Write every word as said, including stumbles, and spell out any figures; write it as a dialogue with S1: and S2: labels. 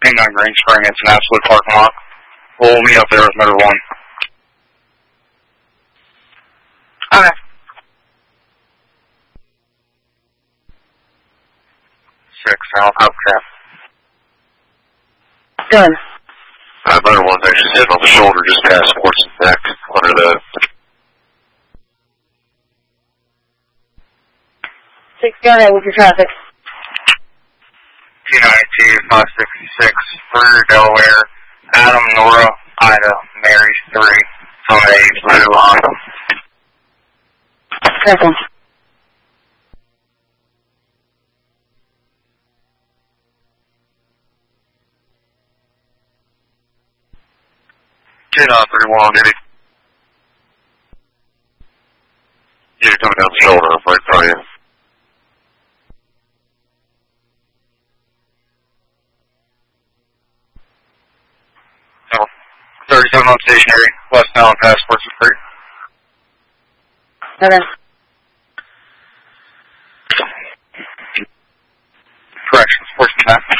S1: twenty-nine Green Spring, it's an absolute parking lot. We'll meet up there with motor one. Okay. Six, I'll have crap.
S2: Done.
S3: Uh, motor one's actually sitting on the shoulder just past Sports and Neck under the...
S2: Six, go ahead with your traffic.
S1: two ninety-two, five sixty-six, Brewer, Delaware, Adam, Nora, Ida, Mary, three, five, Blue, Autumn.
S2: Second.
S3: two nine three one, Diddy. Yeah, coming down the shoulder, right in front of you.
S1: thirty-seven on stationary, West Allen Passports are free.
S2: Okay.
S1: Correction, Sports and Neck.